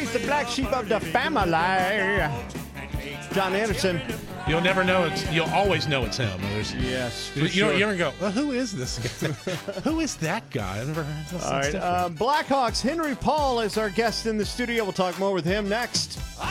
He's the black sheep of the family. John Anderson. You'll never know you'll always know it's him. Yes. You don't go, well, who is this guy? Who is that guy? I've never heard this. All right. Blackhawks, Henry Paul is our guest in the studio. We'll talk more with him next.